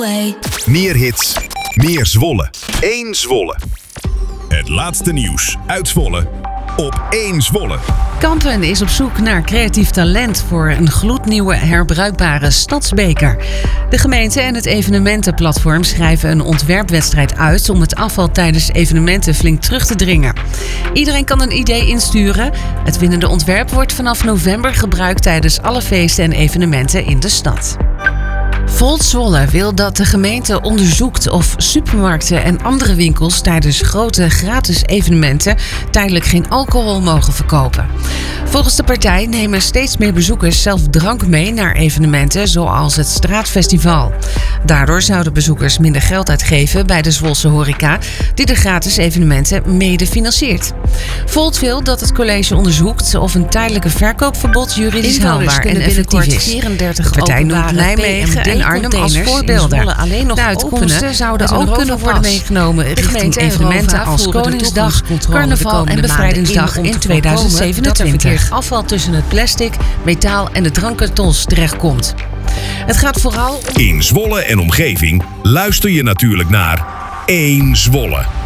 Meer hits, meer Zwolle. 1 Zwolle. Het laatste nieuws uit Zwolle op 1 Zwolle. Kampen is op zoek naar creatief talent voor een gloednieuwe herbruikbare stadsbeker. De gemeente en het evenementenplatform schrijven een ontwerpwedstrijd uit om het afval tijdens evenementen flink terug te dringen. Iedereen kan een idee insturen. Het winnende ontwerp wordt vanaf november gebruikt tijdens alle feesten en evenementen in de stad. Volt Zwolle wil dat de gemeente onderzoekt of supermarkten en andere winkels tijdens grote gratis evenementen tijdelijk geen alcohol mogen verkopen. Volgens de partij nemen steeds meer bezoekers zelf drank mee naar evenementen zoals het Straatfestival. Daardoor zouden bezoekers minder geld uitgeven bij de Zwolse horeca die de gratis evenementen mede financiert. Volt wil dat het college onderzoekt of een tijdelijke verkoopverbod juridisch haalbaar en effectief is. De partij noemt Nijmegen en Arnhem als voorbeelden. De uitkomsten zouden ook kunnen worden meegenomen richting evenementen als Koningsdag, Carnaval en Bevrijdingsdag in 2027. Afval tussen het plastic, metaal en de drankkartons terechtkomt. Het gaat vooral om... In Zwolle en omgeving luister je natuurlijk naar 1 Zwolle.